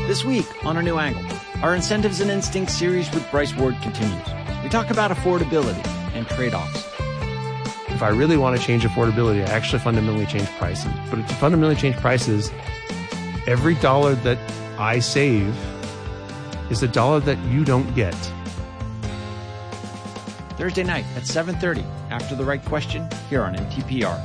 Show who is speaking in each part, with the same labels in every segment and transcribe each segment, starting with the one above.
Speaker 1: This week on A New Angle, our Incentives and Instincts series with Bryce Ward continues. We talk about affordability and trade-offs.
Speaker 2: If I really want to change affordability, I actually fundamentally change prices. But to fundamentally change prices, every dollar that I save is a dollar that you don't get.
Speaker 1: Thursday night at 7:30, after The Right Question, here on MTPR.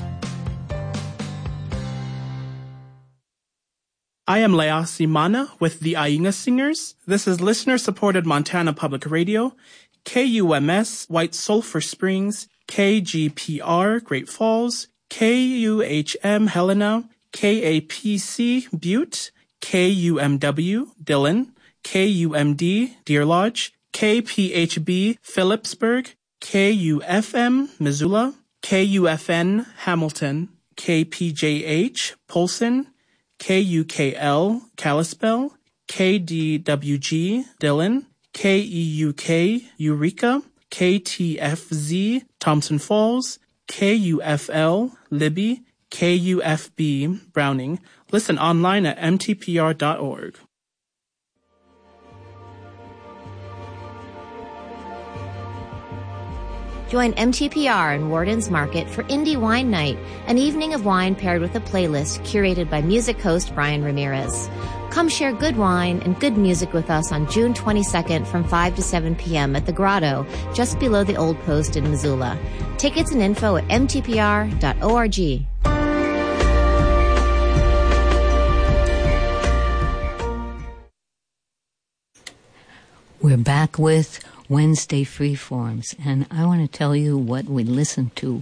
Speaker 3: I am Lea Simana with the Ainga Singers. This is listener-supported Montana Public Radio, KUMS, White Sulphur Springs, KGPR, Great Falls, KUHM, Helena, KAPC, Butte, KUMW, Dillon, KUMD, Deer Lodge, KPHB, Phillipsburg, KUFM, Missoula, KUFN, Hamilton, KPJH, Polson, KUKL, Kalispell, KDWG, Dillon, KEUK, Eureka, KTFZ, Thompson Falls, KUFL, Libby, KUFB, Browning. Listen online at mtpr.org.
Speaker 4: Join MTPR and Warden's Market for Indie Wine Night, an evening of wine paired with a playlist curated by music host Brian Ramirez. Come share good wine and good music with us on June 22nd from 5 to 7 p.m. at the Grotto, just below the Old Post in Missoula. Tickets and info at mtpr.org.
Speaker 5: We're back with Wednesday Freeforms, and I want to tell you what we listened to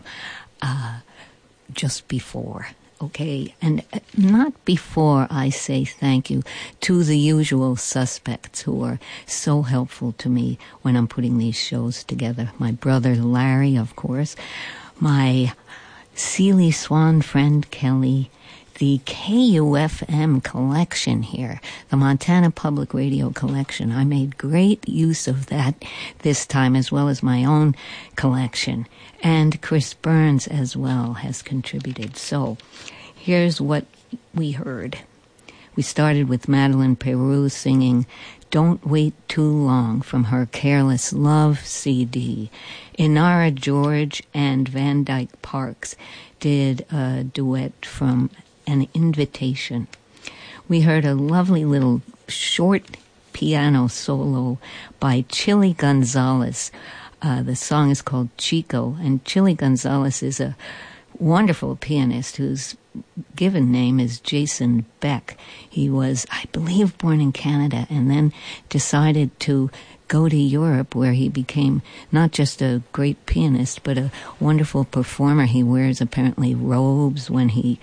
Speaker 5: just before, okay? And not before I say thank you to the usual suspects who are so helpful to me when I'm putting these shows together. My brother Larry, of course, my Sealy Swan friend Kelly, the KUFM collection here, the Montana Public Radio collection. I made great use of that this time, as well as my own collection. And Chris Burns as well has contributed. So here's what we heard. We started with Madeline Peru singing Don't Wait Too Long from her Careless Love CD. Inara George and Van Dyke Parks did a duet from An Invitation. We heard a lovely little short piano solo by Chili Gonzalez. The song is called Chico, and Chili Gonzalez is a wonderful pianist whose given name is Jason Beck. He was, I believe, born in Canada and then decided to go to Europe, where he became not just a great pianist, but a wonderful performer. He wears apparently robes when he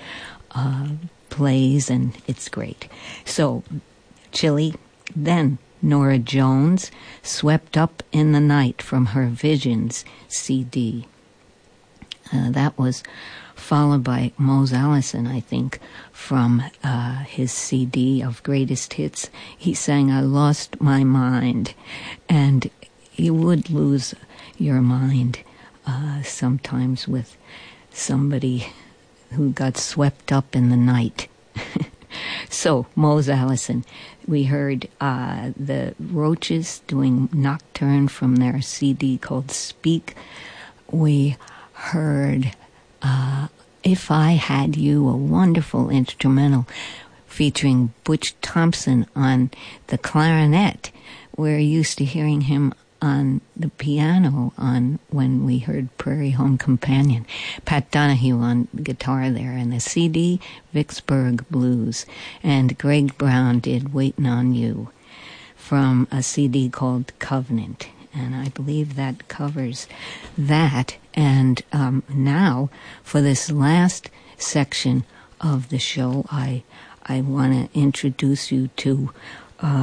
Speaker 5: plays, and it's great. So, Chili, then Nora Jones, Swept Up in the Night from her Visions CD. That was followed by Mose Allison, I think, from his CD of greatest hits. He sang I Lost My Mind, and you would lose your mind sometimes with somebody who got swept up in the night. So, Mose Allison. We heard the Roaches doing Nocturne from their CD called Speak. We heard If I Had You, a wonderful instrumental featuring Butch Thompson on the clarinet. We're used to hearing him on the piano on when we heard Prairie Home Companion. Pat Donahue on guitar there, and the CD, Vicksburg Blues. And Greg Brown did Waitin' on You from a CD called Covenant. And I believe that covers that. And now, for this last section of the show, I want to introduce you to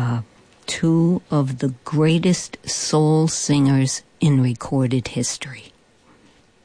Speaker 5: two of the greatest soul singers in recorded history.